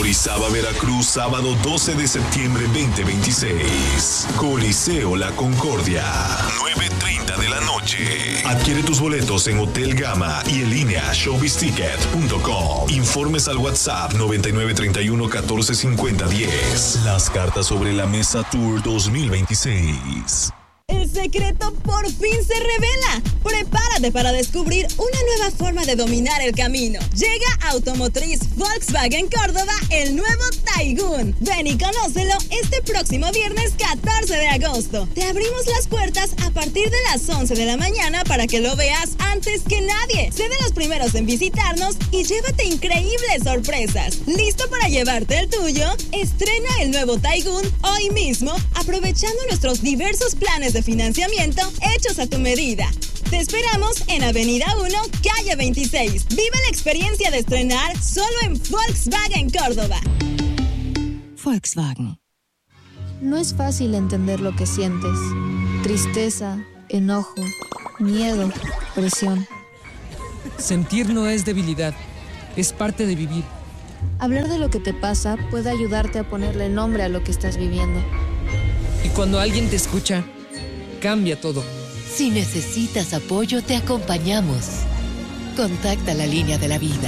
Orizaba, Veracruz, sábado 12 de septiembre 2026. Coliseo La Concordia, 9:30 de la noche. Adquiere tus boletos en Hotel Gama y en línea showbizticket.com. Informes al WhatsApp 9931 14 50 10. Las cartas sobre la mesa Tour 2026. El secreto por fin se revela. Prepárate para descubrir una nueva forma de dominar el camino. Llega Automotriz Volkswagen Córdoba, el nuevo Taigun. Ven y conócelo este próximo viernes 14 de agosto. Te abrimos las puertas a partir de las 11 de la mañana para que lo veas antes que nadie. Sé de los primeros en visitarnos y llévate increíbles sorpresas. ¿Listo para llevarte el tuyo? Estrena el nuevo Taigun hoy mismo, aprovechando nuestros diversos planes de financiamiento hechos a tu medida. Te esperamos en Avenida 1, calle 26. Vive la experiencia de estrenar solo en Volkswagen Córdoba. Volkswagen. No es fácil entender lo que sientes. Tristeza, enojo, miedo, presión. Sentir no es debilidad, es parte de vivir. Hablar de lo que te pasa puede ayudarte a ponerle nombre a lo que estás viviendo. Y cuando alguien te escucha, cambia todo. Si necesitas apoyo, te acompañamos. Contacta la línea de la vida.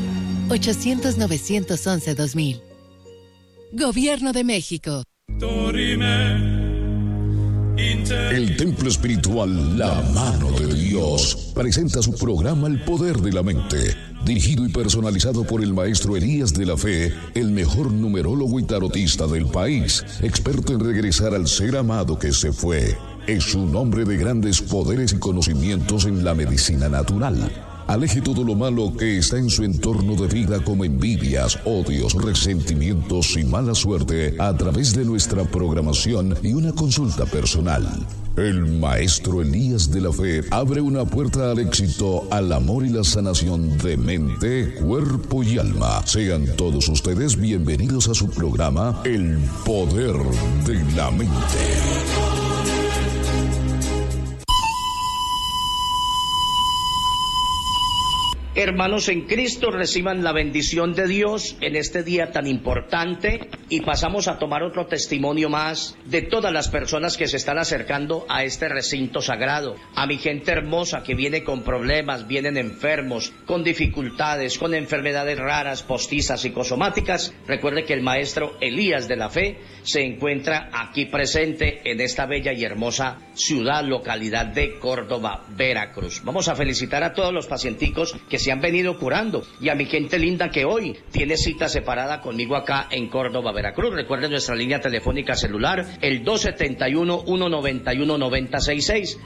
800-911-2000. Gobierno de México. El templo espiritual La Mano de Dios presenta su programa El Poder de la Mente, dirigido y personalizado por el maestro Elías de la Fe, el mejor numerólogo y tarotista del país, experto en regresar al ser amado que se fue. Es un hombre de grandes poderes y conocimientos en la medicina natural. Aleje todo lo malo que está en su entorno de vida, como envidias, odios, resentimientos y mala suerte, a través de nuestra programación y una consulta personal. El maestro Elías de la Fe abre una puerta al éxito, al amor y la sanación de mente, cuerpo y alma. Sean todos ustedes bienvenidos a su programa El Poder de la Mente. Hermanos en Cristo, reciban la bendición de Dios en este día tan importante y pasamos a tomar otro testimonio más de todas las personas que se están acercando a este recinto sagrado. A mi gente hermosa que viene con problemas, vienen enfermos, con dificultades, con enfermedades raras, postizas, psicosomáticas. Recuerde que el maestro Elías de la Fe se encuentra aquí presente en esta bella y hermosa ciudad, localidad de Córdoba, Veracruz. Vamos a felicitar a todos los pacienticos que se han venido curando y a mi gente linda que hoy tiene cita separada conmigo acá en Córdoba, Veracruz. Recuerden nuestra línea telefónica celular, el 271-191-9066,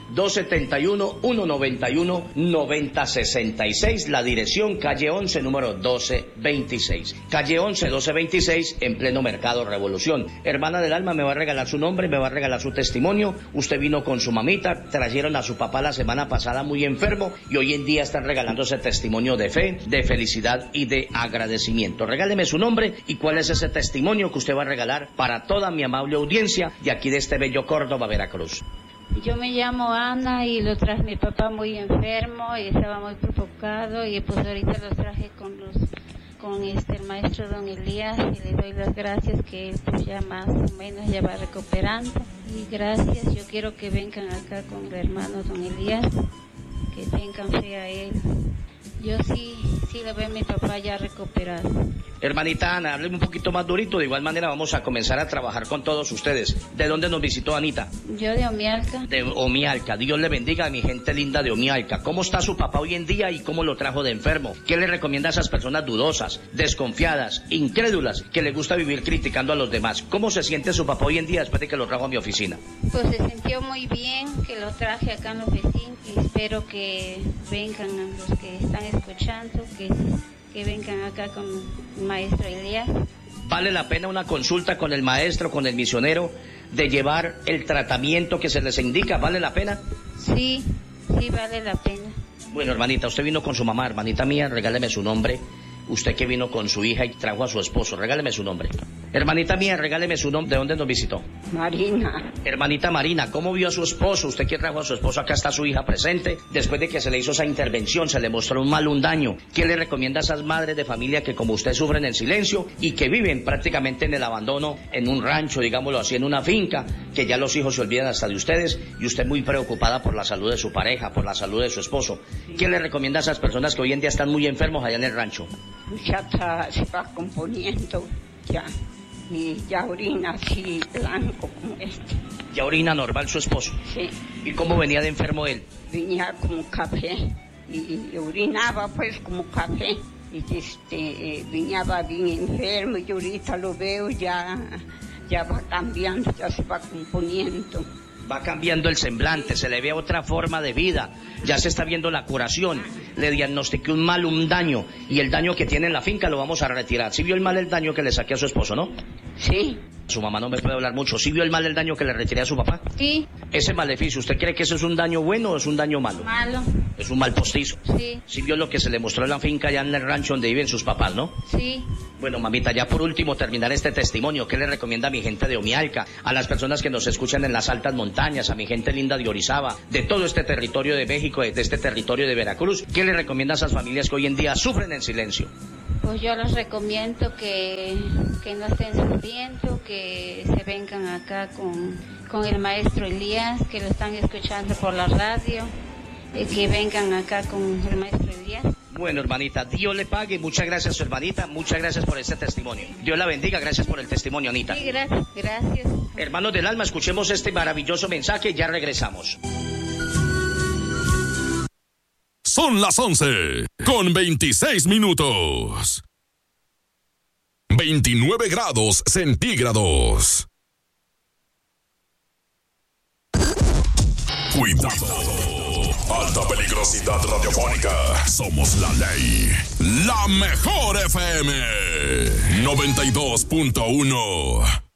271-191-9066, la dirección calle 11, número 1226, calle 11, 1226, en pleno Mercado Revolución. Hermana del alma, me va a regalar su nombre, me va a regalar su testimonio. Usted vino con su mamita, trajeron a su papá la semana pasada muy enfermo y hoy en día están regalando ese testimonio de fe, de felicidad y de agradecimiento. Regáleme su nombre y cuál es ese testimonio que usted va a regalar para toda mi amable audiencia de aquí de este bello Córdoba, Veracruz. Yo me llamo Ana y lo traje mi papá muy enfermo y estaba muy provocado y pues ahorita lo traje con el maestro don Elías y le doy las gracias que él pues ya más o menos ya va recuperando. Y gracias, yo quiero que vengan acá con el hermano don Elías, que tengan fe a él. Yo sí lo veo a mi papá ya recuperado. Hermanita Ana, hábleme un poquito más durito. De igual manera vamos a comenzar a trabajar con todos ustedes. ¿De dónde nos visitó Anita? Yo de Omialca. De Omialca. Dios le bendiga a mi gente linda de Omialca. ¿Cómo está su papá hoy en día y cómo lo trajo de enfermo? ¿Qué le recomienda a esas personas dudosas, desconfiadas, incrédulas, que le gusta vivir criticando a los demás? ¿Cómo se siente su papá hoy en día después de que lo trajo a mi oficina? Pues se sintió muy bien, que lo traje acá en la oficina y espero que vengan los que están escuchando, que vengan acá con el maestro Elías. ¿Vale la pena una consulta con el maestro, con el misionero, de llevar el tratamiento que se les indica? ¿Vale la pena? Sí, vale la pena. Bueno, hermanita, usted vino con su mamá, hermanita mía, regáleme su nombre. Usted que vino con su hija y trajo a su esposo, regáleme su nombre. Hermanita mía, regáleme su nombre. ¿De dónde nos visitó? Marina. Hermanita Marina, ¿cómo vio a su esposo? Usted que trajo a su esposo, acá está su hija presente. Después de que se le hizo esa intervención, se le mostró un daño. ¿Qué le recomienda a esas madres de familia que como usted sufren en silencio y que viven prácticamente en el abandono, en un rancho, digámoslo así, en una finca, que ya los hijos se olvidan hasta de ustedes y usted muy preocupada por la salud de su pareja, por la salud de su esposo? ¿Qué le recomienda a esas personas que hoy en día están muy enfermos allá en el rancho? Ya se va componiendo, ya. Y ya orina así blanco como este. ¿Ya orina normal su esposo? Sí. ¿Y cómo venía de enfermo él? Venía como café y orinaba pues como café y venía bien enfermo y ahorita lo veo ya va cambiando, ya se va componiendo. Va cambiando el semblante, se le ve otra forma de vida, ya se está viendo la curación. Le diagnostiqué un daño, y el daño que tiene en la finca lo vamos a retirar. ¿Sí vio el daño que le saqué a su esposo, no? Sí. Su mamá no me puede hablar mucho. ¿Sí vio el daño que le retiré a su papá? Sí. Ese maleficio, ¿usted cree que eso es un daño bueno o es un daño malo? Malo. Es un mal postizo. Sí. ¿Sí vio lo que se le mostró en la finca allá en el rancho donde viven sus papás, no? Sí. Bueno, mamita, ya por último terminar este testimonio, ¿qué le recomienda a mi gente de Omialca, a las personas que nos escuchan en las altas montañas, a mi gente linda de Orizaba, de todo este territorio de México, de este territorio de Veracruz? ¿Qué le recomienda a esas familias que hoy en día sufren en silencio? Pues yo les recomiendo que no estén sufriendo, que se vengan acá con el maestro Elías, que lo están escuchando por la radio, que vengan acá con el maestro Elías. Bueno, hermanita, Dios le pague. Muchas gracias, su hermanita. Muchas gracias por este testimonio. Dios la bendiga. Gracias por el testimonio, Anita. Sí, gracias. Hermanos del alma, escuchemos este maravilloso mensaje y ya regresamos. Son las 11 con 26 minutos. 29 grados centígrados. Cuidado. Alta peligrosidad radiofónica. Somos la ley. La mejor FM 92.1.